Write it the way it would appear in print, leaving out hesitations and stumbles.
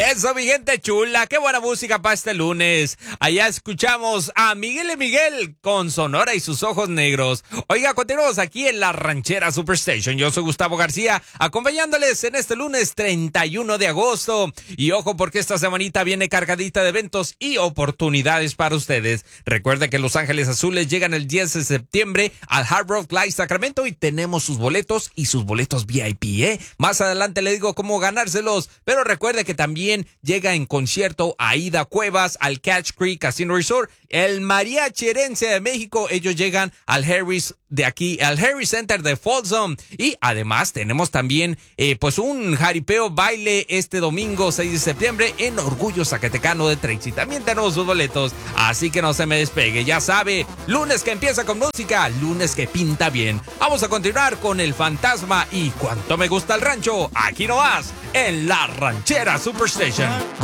Eso, mi gente chula, qué buena música para este lunes. Allá escuchamos a Miguel y Miguel con Sonora y sus ojos negros. Oiga, continuamos aquí en la Ranchera Superstation. Yo soy Gustavo García, acompañándoles en este lunes 31 de agosto. Y ojo, porque esta semanita viene cargadita de eventos y oportunidades para ustedes. Recuerda que Los Ángeles Azules llegan el 10 de septiembre al Hard Rock Live Sacramento y tenemos sus boletos y sus boletos VIP, ¿eh? Más adelante le digo cómo ganárselos, pero recuerde que también llega en concierto Aida Cuevas al Catch Creek Casino Resort, el Mariachi Herencia de México. Ellos llegan al Harris de aquí, al Harris Center de Folsom, y además tenemos también pues un jaripeo baile este domingo 6 de septiembre en Orgullo Zacatecano de Tracy. También tenemos sus boletos, así que no se me despegue. Ya sabe, lunes que empieza con música, lunes que pinta bien. Vamos a continuar con El Fantasma y Cuánto Me Gusta el Rancho, aquí nomás en la Ranchera Superstation.